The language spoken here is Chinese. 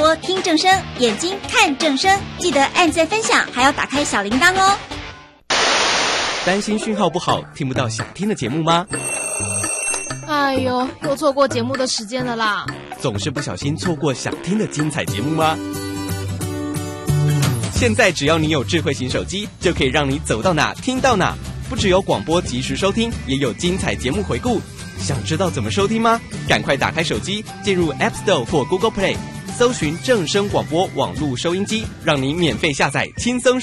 说听正声，眼睛看正声，记得按赞分享，还要打开小铃铛哦。 担心讯号不好，听不到想听的节目吗？ 哎呦，又错过节目的时间了啦！ 总是不小心错过想听的精彩节目吗？现在只要你有智慧型手机，就可以让你走到哪听到哪。不只有广播及时收听，也有精彩节目回顾。想知道怎么收听吗？赶快打开手机，进入 App Store 或 Google Play， 搜寻正声广播网络收音机，让你免费下载，轻松